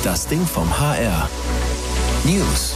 Das Ding vom HR. News.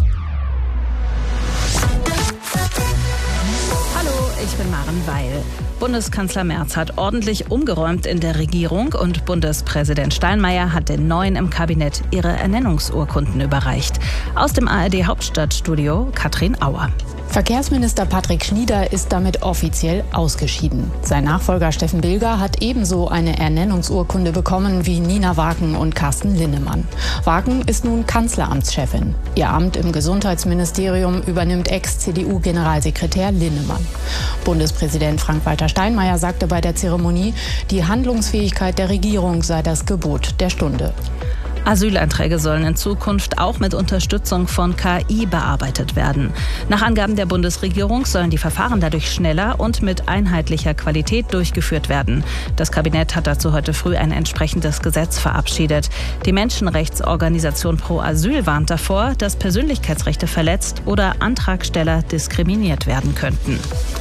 Hallo, ich bin Maren Weil. Bundeskanzler Merz hat ordentlich umgeräumt in der Regierung und Bundespräsident Steinmeier hat den Neuen im Kabinett ihre Ernennungsurkunden überreicht. Aus dem ARD-Hauptstadtstudio Katrin Auer. Verkehrsminister Patrick Schnieder ist damit offiziell ausgeschieden. Sein Nachfolger Steffen Bilger hat ebenso eine Ernennungsurkunde bekommen wie Nina Waken und Carsten Linnemann. Waken ist nun Kanzleramtschefin. Ihr Amt im Gesundheitsministerium übernimmt Ex-CDU-Generalsekretär Linnemann. Bundespräsident Frank-Walter Steinmeier sagte bei der Zeremonie, die Handlungsfähigkeit der Regierung sei das Gebot der Stunde. Asylanträge sollen in Zukunft auch mit Unterstützung von KI bearbeitet werden. Nach Angaben der Bundesregierung sollen die Verfahren dadurch schneller und mit einheitlicher Qualität durchgeführt werden. Das Kabinett hat dazu heute früh ein entsprechendes Gesetz verabschiedet. Die Menschenrechtsorganisation Pro Asyl warnt davor, dass Persönlichkeitsrechte verletzt oder Antragsteller diskriminiert werden könnten.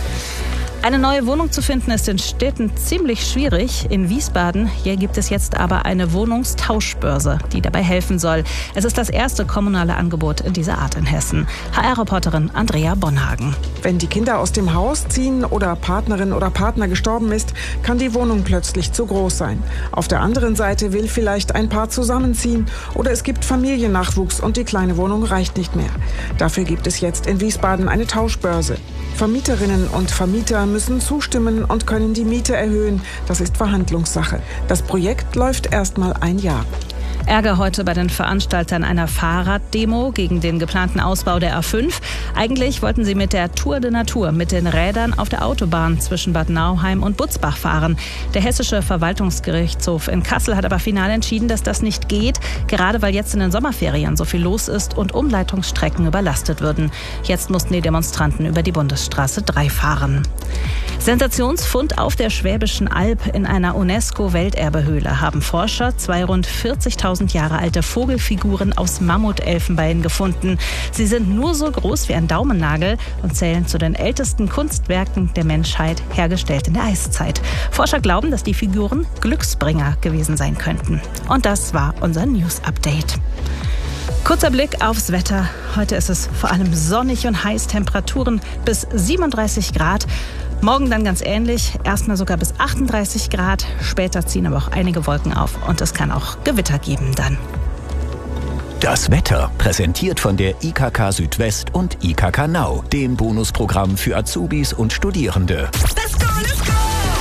Eine neue Wohnung zu finden ist in Städten ziemlich schwierig. In Wiesbaden hier gibt es jetzt aber eine Wohnungstauschbörse, die dabei helfen soll. Es ist das erste kommunale Angebot in dieser Art in Hessen. HR-Reporterin Andrea Bonhagen. Wenn die Kinder aus dem Haus ziehen oder Partnerin oder Partner gestorben ist, kann die Wohnung plötzlich zu groß sein. Auf der anderen Seite will vielleicht ein Paar zusammenziehen oder es gibt Familiennachwuchs und die kleine Wohnung reicht nicht mehr. Dafür gibt es jetzt in Wiesbaden eine Tauschbörse. Vermieterinnen und Vermieter müssen zustimmen und können die Miete erhöhen. Das ist Verhandlungssache. Das Projekt läuft erstmal ein Jahr. Ärger heute bei den Veranstaltern einer Fahrraddemo gegen den geplanten Ausbau der A5. Eigentlich wollten sie mit der Tour de Natur mit den Rädern auf der Autobahn zwischen Bad Nauheim und Butzbach fahren. Der Hessische Verwaltungsgerichtshof in Kassel hat aber final entschieden, dass das nicht geht, gerade weil jetzt in den Sommerferien so viel los ist und Umleitungsstrecken überlastet würden. Jetzt mussten die Demonstranten über die Bundesstraße 3 fahren. Sensationsfund auf der Schwäbischen Alb in einer UNESCO-Welterbehöhle haben Forscher 2 rund 40.000 Jahre alte Vogelfiguren aus Mammutelfenbein gefunden. Sie sind nur so groß wie ein Daumennagel und zählen zu den ältesten Kunstwerken der Menschheit, hergestellt in der Eiszeit. Forscher glauben, dass die Figuren Glücksbringer gewesen sein könnten. Und das war unser News-Update. Kurzer Blick aufs Wetter. Heute ist es vor allem sonnig und heiß, Temperaturen bis 37 Grad. Morgen dann ganz ähnlich, erstmal sogar bis 38 Grad. Später ziehen aber auch einige Wolken auf und es kann auch Gewitter geben dann. Das Wetter präsentiert von der IKK Südwest und IKK Now, dem Bonusprogramm für Azubis und Studierende. Let's go, let's go!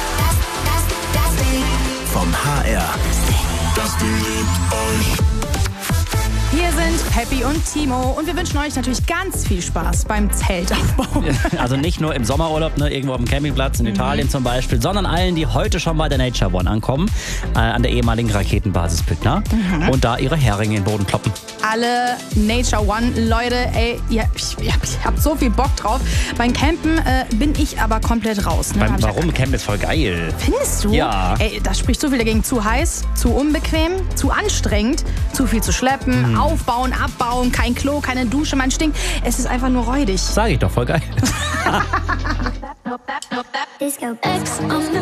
Das Ding. Vom HR. Das Ding liebt euch. Hier sind Peppi und Timo und wir wünschen euch natürlich ganz viel Spaß beim Zeltaufbau. Also nicht nur im Sommerurlaub, irgendwo auf dem Campingplatz in Italien zum Beispiel, sondern allen, die heute schon bei der Nature One ankommen, an der ehemaligen Raketenbasis Püttner und da ihre Heringe in den Boden kloppen. Alle Nature One Leute, ey, ich hab so viel Bock drauf. Beim Campen bin ich aber komplett raus. Ne? Warum? Campen ist voll geil. Findest du? Ja. Ey, das spricht so viel dagegen. Zu heiß, zu unbequem, zu anstrengend, zu viel zu schleppen, aufbauen, abbauen, kein Klo, keine Dusche, man stinkt. Es ist einfach nur räudig. Sag ich doch, voll geil. Disco X on the